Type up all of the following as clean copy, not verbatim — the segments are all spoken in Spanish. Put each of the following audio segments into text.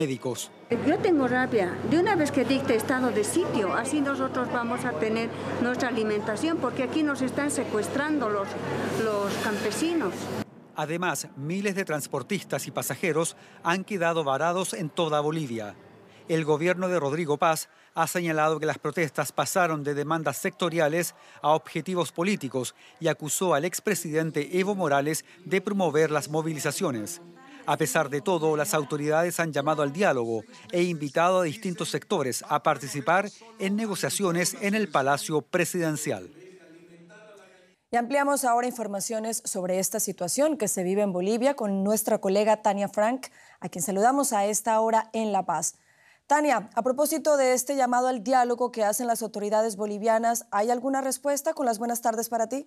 médicos. Yo tengo rabia. De una vez que dicte estado de sitio, así nosotros vamos a tener nuestra alimentación, porque aquí nos están secuestrando los campesinos. Además, miles de transportistas y pasajeros han quedado varados en toda Bolivia. El gobierno de Rodrigo Paz ha señalado que las protestas pasaron de demandas sectoriales a objetivos políticos y acusó al expresidente Evo Morales de promover las movilizaciones. A pesar de todo, las autoridades han llamado al diálogo e invitado a distintos sectores a participar en negociaciones en el Palacio Presidencial. Y ampliamos ahora informaciones sobre esta situación que se vive en Bolivia con nuestra colega Tania Frank, a quien saludamos a esta hora en La Paz. Tania, a propósito de este llamado al diálogo que hacen las autoridades bolivianas, ¿hay alguna respuesta? Con las buenas tardes para ti.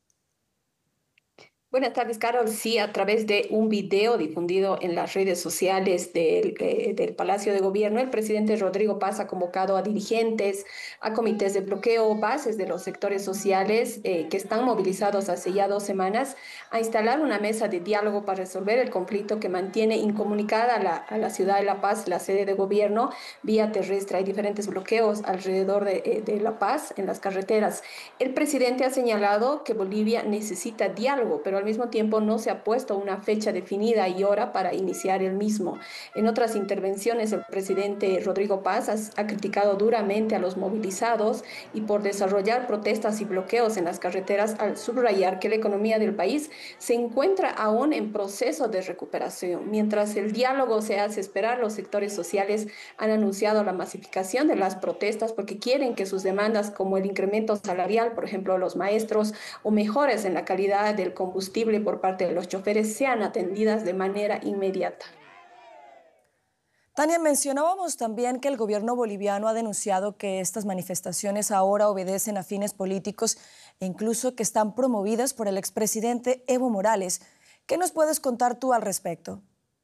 Buenas tardes, Carol. Sí, a través de un video difundido en las redes sociales del Palacio de Gobierno, el presidente Rodrigo Paz ha convocado a dirigentes, a comités de bloqueo, bases de los sectores sociales que están movilizados hace ya 2 semanas a instalar una mesa de diálogo para resolver el conflicto que mantiene incomunicada a la ciudad de La Paz, la sede de gobierno, vía terrestre. Hay diferentes bloqueos alrededor de La Paz en las carreteras. El presidente ha señalado que Bolivia necesita diálogo, pero al mismo tiempo no se ha puesto una fecha definida y hora para iniciar el mismo. En otras intervenciones, el presidente Rodrigo Paz ha criticado duramente a los movilizados y por desarrollar protestas y bloqueos en las carreteras, al subrayar que la economía del país se encuentra aún en proceso de recuperación. Mientras el diálogo se hace esperar, los sectores sociales han anunciado la masificación de las protestas porque quieren que sus demandas, como el incremento salarial, por ejemplo, los maestros, o mejoras en la calidad del combustible por parte de los choferes, sean atendidas de manera inmediata. Tania, mencionábamos también que el gobierno boliviano ha denunciado que estas manifestaciones ahora obedecen a fines políticos e incluso que están promovidas por el expresidente Evo Morales. ¿Qué nos puedes contar tú al respecto?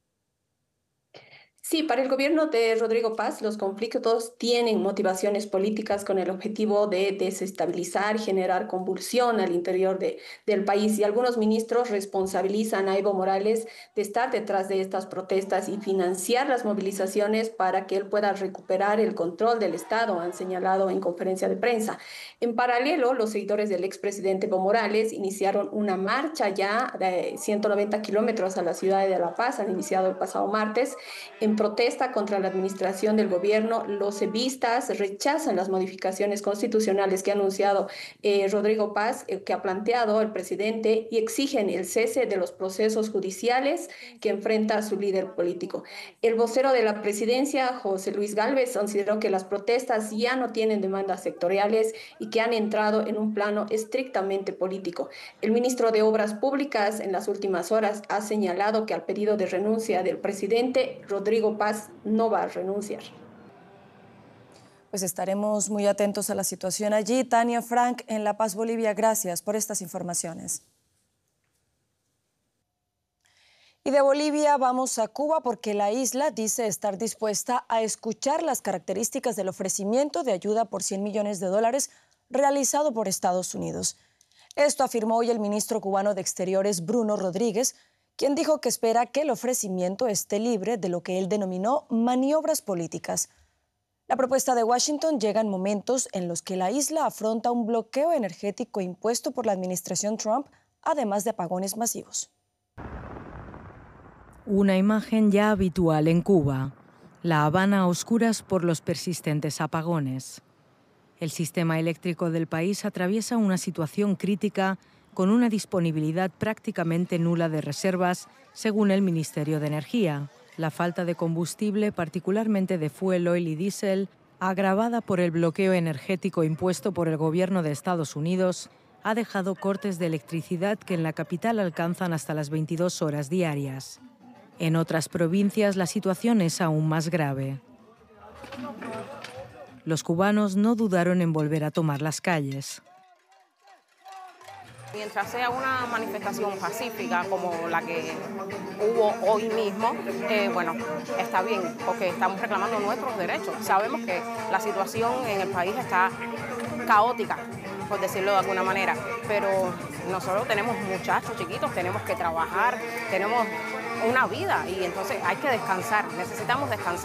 Sí, para el gobierno de Rodrigo Paz, los conflictos tienen motivaciones políticas con el objetivo de desestabilizar, generar convulsión al interior del país. Y algunos ministros responsabilizan a Evo Morales de estar detrás de estas protestas y financiar las movilizaciones para que él pueda recuperar el control del Estado, han señalado en conferencia de prensa. En paralelo, los seguidores del expresidente Evo Morales iniciaron una marcha ya de 190 kilómetros a la ciudad de La Paz, han iniciado el pasado martes, en protesta contra la administración del gobierno. Los evistas rechazan las modificaciones constitucionales que ha anunciado Rodrigo Paz, que ha planteado el presidente, y exigen el cese de los procesos judiciales que enfrenta su líder político. El vocero de la presidencia, José Luis Gálvez, consideró que las protestas ya no tienen demandas sectoriales y que han entrado en un plano estrictamente político. El ministro de Obras Públicas en las últimas horas ha señalado que al pedido de renuncia del presidente, Rodrigo Paz no va a renunciar. Pues estaremos muy atentos a la situación allí. Tania Frank, en La Paz, Bolivia, gracias por estas informaciones. Y de Bolivia vamos a Cuba porque la isla dice estar dispuesta a escuchar las características del ofrecimiento de ayuda por $100 millones realizado por Estados Unidos. Esto afirmó hoy el ministro cubano de Exteriores, Bruno Rodríguez, quien dijo que espera que el ofrecimiento esté libre de lo que él denominó maniobras políticas. La propuesta de Washington llega en momentos en los que la isla afronta un bloqueo energético impuesto por la administración Trump, además de apagones masivos. Una imagen ya habitual en Cuba, La Habana a oscuras por los persistentes apagones. El sistema eléctrico del país atraviesa una situación crítica con una disponibilidad prácticamente nula de reservas, según el Ministerio de Energía. La falta de combustible, particularmente de fuel oil y diésel, agravada por el bloqueo energético impuesto por el gobierno de Estados Unidos, ha dejado cortes de electricidad que en la capital alcanzan hasta las 22 horas diarias. En otras provincias la situación es aún más grave. Los cubanos no dudaron en volver a tomar las calles. Mientras sea una manifestación pacífica como la que hubo hoy mismo, bueno, está bien, porque estamos reclamando nuestros derechos. Sabemos que la situación en el país está caótica, por decirlo de alguna manera, pero nosotros tenemos muchachos chiquitos, tenemos que trabajar, tenemos una vida y entonces hay que descansar, necesitamos descansar.